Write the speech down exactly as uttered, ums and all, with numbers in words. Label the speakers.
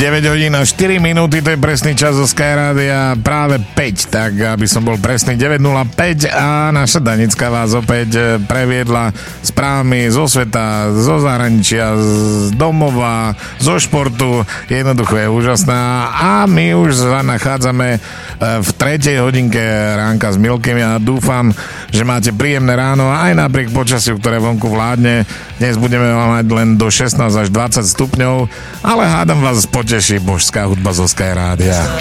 Speaker 1: deväť hodín a štyri minúty, to je presný čas zo Sky Rádia, práve päť, tak aby som bol presný, deväť nula päť a naša Danická vás opäť previedla správami zo sveta, zo zahraničia, z domova, zo športu, jednoducho je úžasná a my už sa nachádzame v tretej hodinke ránka s Milkym a dúfam, že máte príjemné ráno aj napriek počasiu, ktoré vonku vládne. Dnes budeme mať len do šestnásť až dvadsať stupňov, ale hádam vás poteší božská hudba zo Sky Rádia.